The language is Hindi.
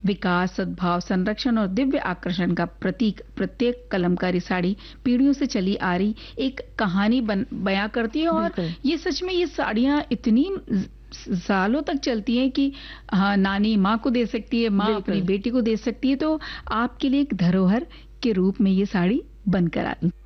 विकास, सद्भाव, संरक्षण और दिव्य आकर्षण का प्रतीक प्रत्येक कलमकारी साड़ी पीढ़ियों से चली आ रही एक कहानी बयां करती है। और ये सच में ये साड़ियां इतनी सालों तक चलती हैं कि हाँ, नानी माँ को दे सकती है, माँ अपनी बेटी को दे सकती है, तो आपके लिए एक धरोहर के रूप में ये साड़ी बनकर आती है।